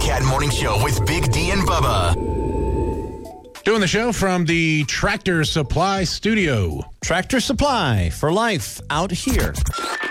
Cat Morning Show with Big D and Bubba. Doing the show from the Tractor Supply Studio. Tractor Supply for life out here.